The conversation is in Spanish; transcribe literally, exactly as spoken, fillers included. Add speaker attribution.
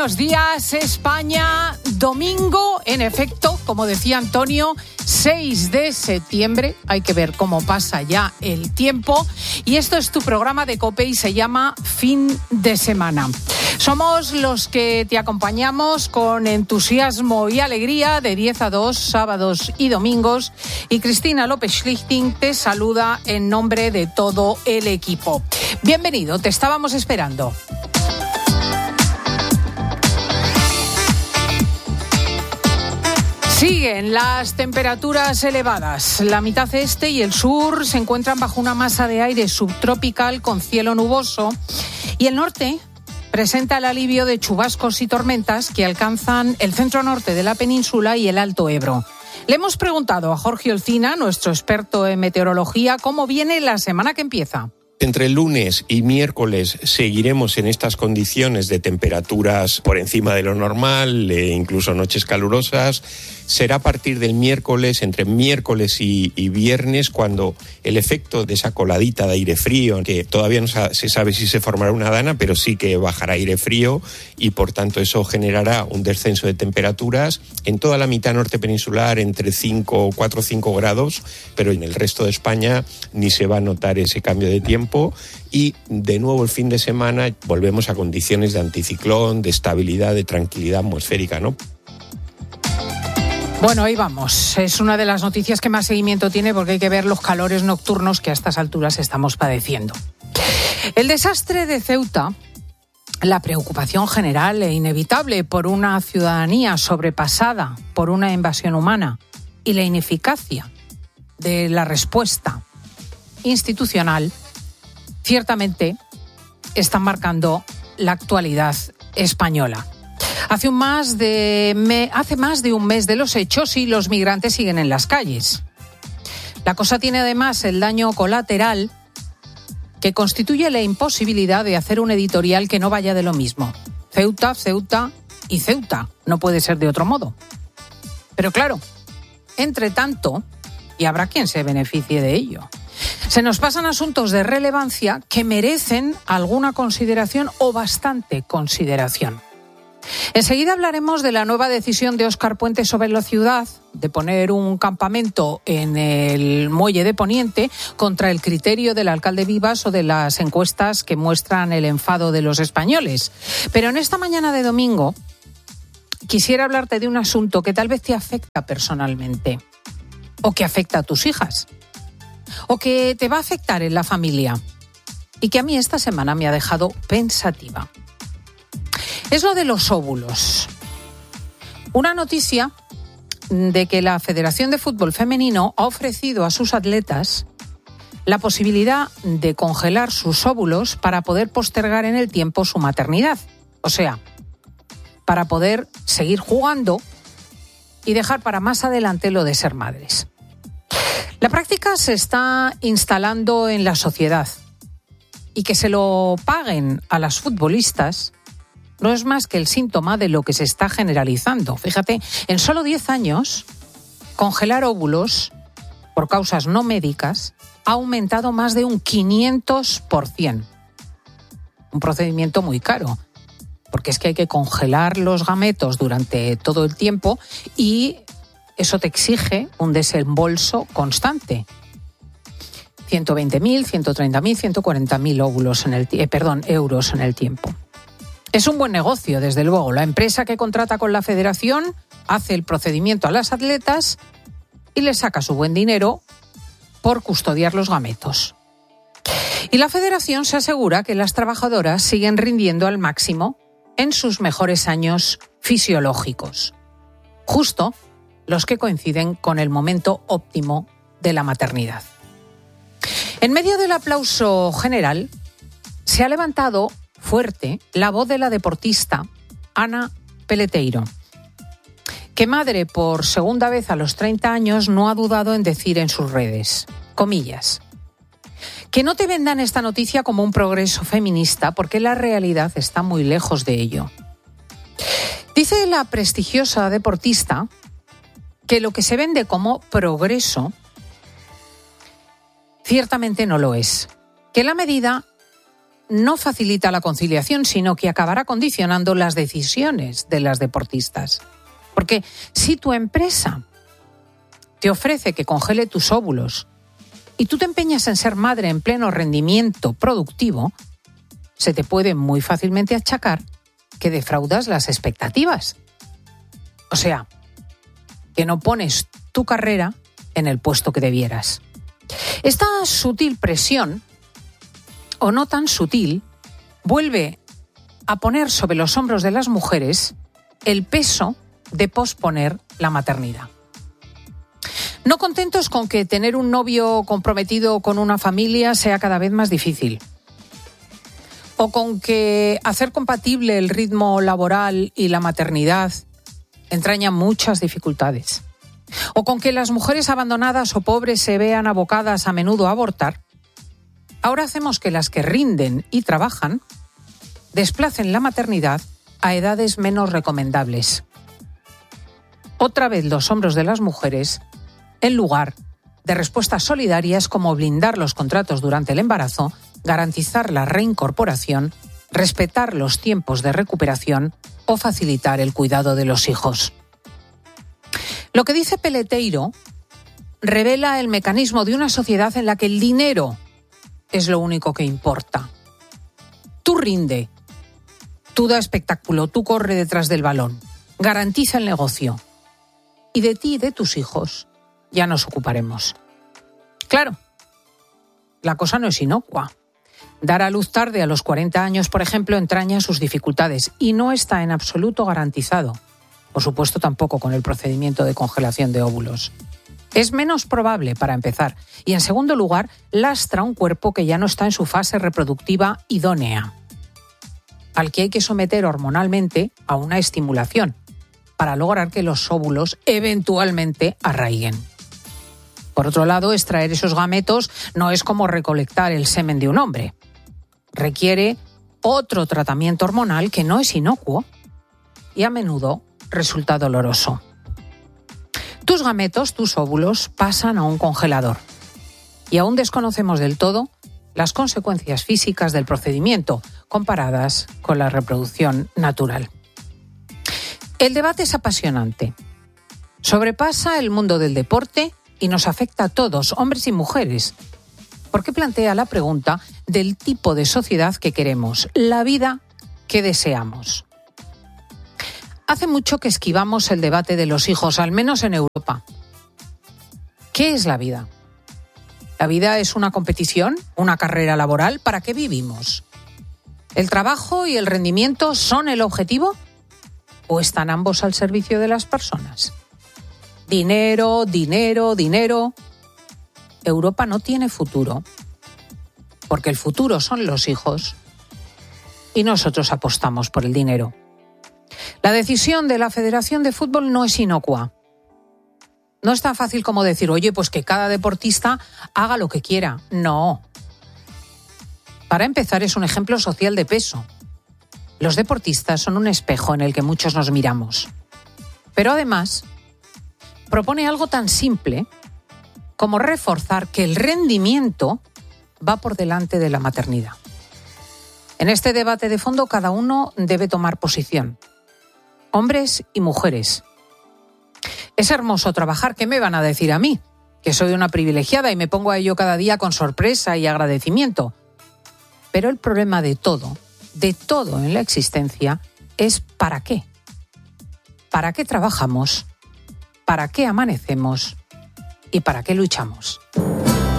Speaker 1: Buenos días, España. Domingo, en efecto, como decía Antonio, seis de septiembre. Hay que ver cómo pasa ya el tiempo. Y esto es tu programa de COPE y se llama Fin de Semana. Somos los que te acompañamos con entusiasmo y alegría de diez a dos, sábados y domingos. Y Cristina López Schlichting te saluda en nombre de todo el equipo. Bienvenido, te estábamos esperando. Siguen las temperaturas elevadas. La mitad este y el sur se encuentran bajo una masa de aire subtropical con cielo nuboso y el norte presenta el alivio de chubascos y tormentas que alcanzan el centro norte de la península y el Alto Ebro. Le hemos preguntado a Jorge Olcina, nuestro experto en meteorología, cómo viene la semana que empieza.
Speaker 2: Entre lunes y miércoles seguiremos en estas condiciones de temperaturas por encima de lo normal, e incluso noches calurosas. Será a partir del miércoles, entre miércoles y, y viernes, cuando el efecto de esa coladita de aire frío, que todavía no se sabe si se formará una dana, pero sí que bajará aire frío y por tanto eso generará un descenso de temperaturas en toda la mitad norte peninsular entre cinco, cuatro o cinco grados, pero en el resto de España ni se va a notar ese cambio de tiempo. Y de nuevo el fin de semana volvemos a condiciones de anticiclón, de estabilidad, de tranquilidad atmosférica, ¿no?
Speaker 1: Bueno, ahí vamos. Es una de las noticias que más seguimiento tiene porque hay que ver los calores nocturnos que a estas alturas estamos padeciendo. El desastre de Ceuta, la preocupación general e inevitable por una ciudadanía sobrepasada por una invasión humana y la ineficacia de la respuesta institucional, ciertamente están marcando la actualidad española. Hace, un más de me, hace más de un mes de los hechos y los migrantes siguen en las calles. La cosa tiene además el daño colateral que constituye la imposibilidad de hacer un editorial que no vaya de lo mismo. Ceuta, Ceuta y Ceuta. No puede ser de otro modo. Pero claro, entre tanto, y habrá quien se beneficie de ello, se nos pasan asuntos de relevancia que merecen alguna consideración o bastante consideración. Enseguida hablaremos de la nueva decisión de Óscar Puente sobre la ciudad de poner un campamento en el muelle de Poniente contra el criterio del alcalde Vivas o de las encuestas que muestran el enfado de los españoles. Pero en esta mañana de domingo quisiera hablarte de un asunto que tal vez te afecta personalmente o que afecta a tus hijas o que te va a afectar en la familia y que a mí esta semana me ha dejado pensativa. Es lo de los óvulos. Una noticia de que la Federación de Fútbol Femenino ha ofrecido a sus atletas la posibilidad de congelar sus óvulos para poder postergar en el tiempo su maternidad. O sea, para poder seguir jugando y dejar para más adelante lo de ser madres. La práctica se está instalando en la sociedad y que se lo paguen a las futbolistas no es más que el síntoma de lo que se está generalizando. Fíjate, en solo diez años, congelar óvulos por causas no médicas ha aumentado más de un quinientos por ciento. Un procedimiento muy caro, porque es que hay que congelar los gametos durante todo el tiempo y eso te exige un desembolso constante. ciento veinte mil, ciento treinta mil, ciento cuarenta mil óvulos en el eh, perdón, euros en el tiempo. Es un buen negocio, desde luego. La empresa que contrata con la federación hace el procedimiento a las atletas y les saca su buen dinero por custodiar los gametos. Y la federación se asegura que las trabajadoras siguen rindiendo al máximo en sus mejores años fisiológicos, justo los que coinciden con el momento óptimo de la maternidad. En medio del aplauso general, se ha levantado fuerte la voz de la deportista Ana Peleteiro, que madre por segunda vez a los treinta años no ha dudado en decir en sus redes, comillas, que no te vendan esta noticia como un progreso feminista porque la realidad está muy lejos de ello. Dice la prestigiosa deportista que lo que se vende como progreso ciertamente no lo es, que la medida no facilita la conciliación, sino que acabará condicionando las decisiones de las deportistas. Porque si tu empresa te ofrece que congele tus óvulos y tú te empeñas en ser madre en pleno rendimiento productivo, se te puede muy fácilmente achacar que defraudas las expectativas. O sea, que no pones tu carrera en el puesto que debieras. Esta sutil presión, o no tan sutil, vuelve a poner sobre los hombros de las mujeres el peso de posponer la maternidad. No contentos con que tener un novio comprometido con una familia sea cada vez más difícil, o con que hacer compatible el ritmo laboral y la maternidad entraña muchas dificultades, o con que las mujeres abandonadas o pobres se vean abocadas a menudo a abortar, ahora hacemos que las que rinden y trabajan desplacen la maternidad a edades menos recomendables. Otra vez los hombros de las mujeres, en lugar de respuestas solidarias como blindar los contratos durante el embarazo, garantizar la reincorporación, respetar los tiempos de recuperación o facilitar el cuidado de los hijos. Lo que dice Peleteiro revela el mecanismo de una sociedad en la que el dinero es lo único que importa. Tú rinde, tú da espectáculo, tú corre detrás del balón, garantiza el negocio. Y de ti y de tus hijos ya nos ocuparemos. Claro, la cosa no es inocua. Dar a luz tarde a los cuarenta años, por ejemplo, entraña sus dificultades y no está en absoluto garantizado. Por supuesto, tampoco con el procedimiento de congelación de óvulos. Es menos probable, para empezar, y en segundo lugar, lastra un cuerpo que ya no está en su fase reproductiva idónea, al que hay que someter hormonalmente a una estimulación para lograr que los óvulos eventualmente arraiguen. Por otro lado, extraer esos gametos no es como recolectar el semen de un hombre. Requiere otro tratamiento hormonal que no es inocuo y a menudo resulta doloroso. Tus gametos, tus óvulos, pasan a un congelador y aún desconocemos del todo las consecuencias físicas del procedimiento comparadas con la reproducción natural. El debate es apasionante. Sobrepasa el mundo del deporte y nos afecta a todos, hombres y mujeres, porque plantea la pregunta del tipo de sociedad que queremos, la vida que deseamos. Hace mucho que esquivamos el debate de los hijos, al menos en Europa. ¿Qué es la vida? ¿La vida es una competición, una carrera laboral? ¿Para qué vivimos? ¿El trabajo y el rendimiento son el objetivo? ¿O están ambos al servicio de las personas? Dinero, dinero, dinero. Europa no tiene futuro, porque el futuro son los hijos y nosotros apostamos por el dinero. La decisión de la Federación de Fútbol no es inocua. No es tan fácil como decir, oye, pues que cada deportista haga lo que quiera. No. Para empezar, es un ejemplo social de peso. Los deportistas son un espejo en el que muchos nos miramos. Pero además, propone algo tan simple como reforzar que el rendimiento va por delante de la maternidad. En este debate de fondo, cada uno debe tomar posición. Hombres y mujeres. Es hermoso trabajar. ¿Qué me van a decir a mí? Que soy una privilegiada y me pongo a ello cada día con sorpresa y agradecimiento. Pero el problema de todo, de todo en la existencia, es ¿para qué? ¿Para qué trabajamos? ¿Para qué amanecemos? ¿Y para qué luchamos?